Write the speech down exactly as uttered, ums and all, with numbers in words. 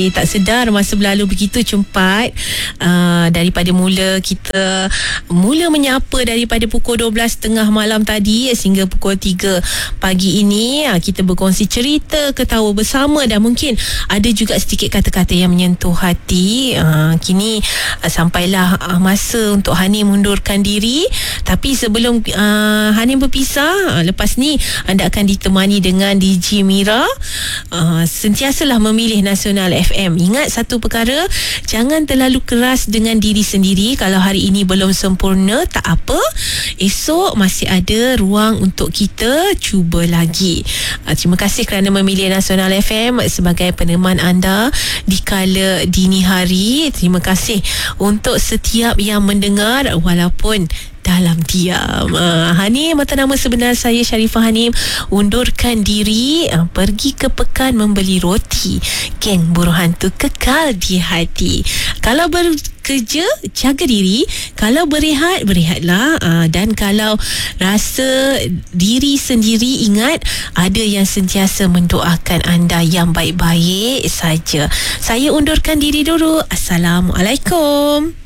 Tak sedar masa berlalu begitu cepat. uh, Daripada mula kita Mula menyapa daripada pukul dua belas tiga puluh malam tadi sehingga pukul tiga pagi ini. uh, Kita berkongsi cerita, ketawa bersama, dan mungkin ada juga sedikit kata-kata yang menyentuh hati. uh, Kini uh, sampailah uh, masa untuk Hanim mundurkan diri. Tapi sebelum uh, Hanim berpisah, uh, lepas ni anda akan ditemani dengan D J Mira. uh, Sentiasalah memilih Nasional F M. Ingat satu perkara, jangan terlalu keras dengan diri sendiri. Kalau hari ini belum sempurna, tak apa, esok masih ada ruang untuk kita cuba lagi. uh, Terima kasih kerana memilih Nasional F M sebagai peneman anda di kala dini hari. Terima kasih untuk setiap yang mendengar walaupun dalam diam. uh, Hanim, mata nama sebenar saya Sharifah Hanim, undurkan diri, uh, pergi ke pekan membeli roti. Geng buruh hantu kekal di hati. Kalau bekerja, jaga diri. Kalau berehat, berehatlah. uh, Dan kalau rasa diri sendiri, ingat ada yang sentiasa mendoakan anda yang baik-baik saja. Saya undurkan diri dulu. Assalamualaikum.